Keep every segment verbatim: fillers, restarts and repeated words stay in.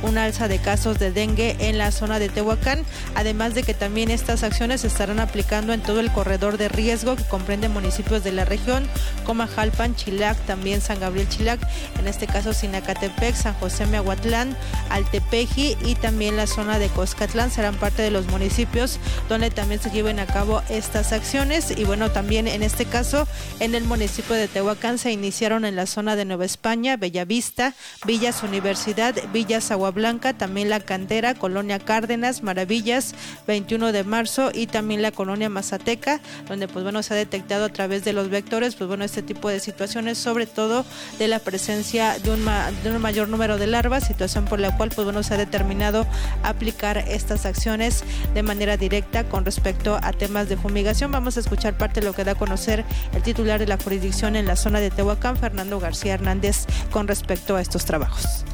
una alza de casos de dengue en la zona de Tehuacán, además de que también estas acciones se estarán aplicando en todo el corredor de riesgo que comprende municipios de la región, Comajalpan, Chilac, también San Gabriel Chilac, en este caso Sinacatepec, San José Miahuatlán, Altepeji y también la zona de Coscatlán serán parte de los municipios donde también se lleven a cabo estas acciones. Y bueno, también en este caso en el municipio de Tehuacán se iniciaron en la zona de Nueva España, Bellavista, Villas Universidad, Villas Agua Blanca, también La Cantera, Colonia Cárdenas, Maravillas, veintiuno de marzo y también la colonia Mazateca, donde pues bueno se ha detectado a través de los vectores pues bueno este tipo de situaciones, sobre todo de la presencia de un, ma- de un mayor número de larvas, situación por la cual pues bueno se ha determinado aplicar estas acciones de manera directa con respecto a temas de fumigación. Vamos a escuchar parte de lo que da a conocer el titular de la jurisdicción en la zona de Tehuacán, Fernando García Hernández, con respecto a estos trabajos.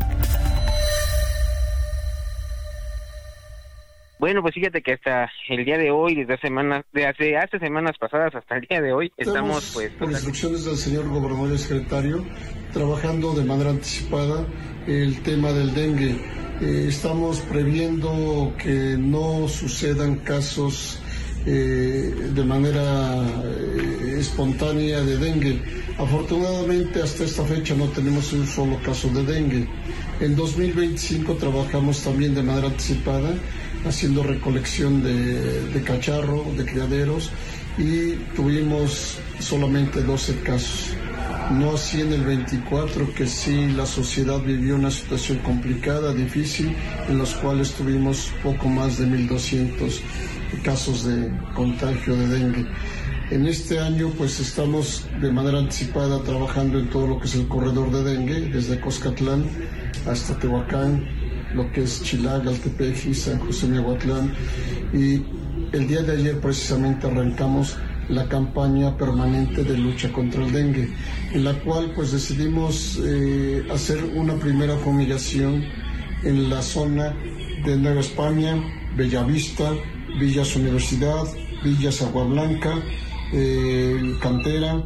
Bueno, pues fíjate que hasta el día de hoy, desde semanas, desde hace semanas pasadas hasta el día de hoy, estamos, estamos pues... por instrucciones del señor gobernador y secretario, trabajando de manera anticipada el tema del dengue. Eh, estamos previendo que no sucedan casos eh, de manera eh, espontánea de dengue. Afortunadamente hasta esta fecha no tenemos un solo caso de dengue. En dos mil veinticinco trabajamos también de manera anticipada, haciendo recolección de, de cacharro, de criaderos, y tuvimos solamente doce casos. No así en el veinticuatro, que sí la sociedad vivió una situación complicada, difícil, en los cuales tuvimos poco más de mil doscientos casos de contagio de dengue. En este año pues estamos de manera anticipada trabajando en todo lo que es el corredor de dengue, desde Coscatlán hasta Tehuacán, lo que es Chilac, Altepeji, San José Miahuatlán, y el día de ayer precisamente arrancamos la campaña permanente de lucha contra el dengue, en la cual pues decidimos eh, hacer una primera fumigación en la zona de Nueva España, Bellavista, Villas Universidad, Villas Agua Blanca, eh, Cantera.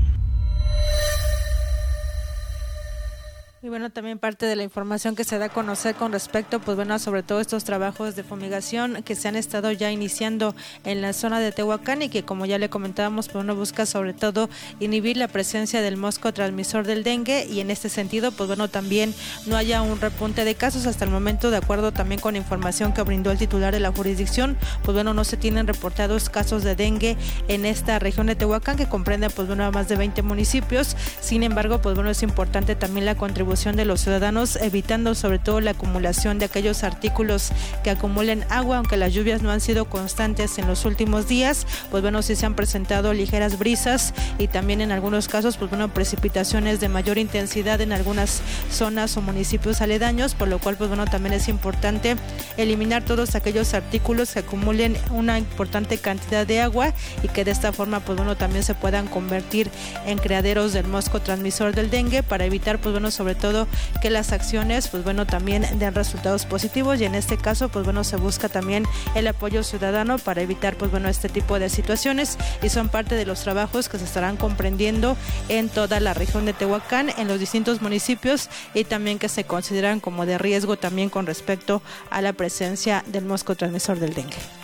Y bueno, también parte de la información que se da a conocer con respecto, pues bueno, sobre todo estos trabajos de fumigación que se han estado ya iniciando en la zona de Tehuacán y que, como ya le comentábamos, pues uno busca sobre todo inhibir la presencia del mosco transmisor del dengue, y en este sentido, pues bueno, también no haya un repunte de casos hasta el momento. De acuerdo también con información que brindó el titular de la jurisdicción, pues bueno, no se tienen reportados casos de dengue en esta región de Tehuacán, que comprende pues bueno a más de veinte municipios. Sin embargo, pues bueno, es importante también la contribución de los ciudadanos, evitando sobre todo la acumulación de aquellos artículos que acumulen agua. Aunque las lluvias no han sido constantes en los últimos días, pues bueno, sí se han presentado ligeras brisas y también en algunos casos, pues bueno, precipitaciones de mayor intensidad en algunas zonas o municipios aledaños, por lo cual, pues bueno, también es importante eliminar todos aquellos artículos que acumulen una importante cantidad de agua y que de esta forma, pues bueno, también se puedan convertir en criaderos del mosco transmisor del dengue, para evitar, pues bueno, sobre todo que las acciones pues bueno también den resultados positivos, y en este caso pues bueno se busca también el apoyo ciudadano para evitar pues bueno este tipo de situaciones, y son parte de los trabajos que se estarán comprendiendo en toda la región de Tehuacán, en los distintos municipios, y también que se consideran como de riesgo también con respecto a la presencia del mosco transmisor del dengue.